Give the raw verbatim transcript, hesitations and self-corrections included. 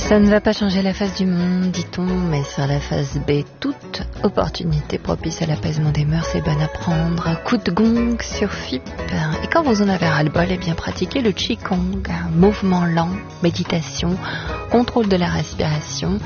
Ça ne va pas changer la face du monde, dit-on, mais sur la face B, toute opportunité propice à l'apaisement des mœurs est bonne à prendre. Un coup de gong sur F I P. Et quand vous en avez ras-le-bol, eh bien pratiquez le Qigong. Mouvement lent, méditation, contrôle de la respiration.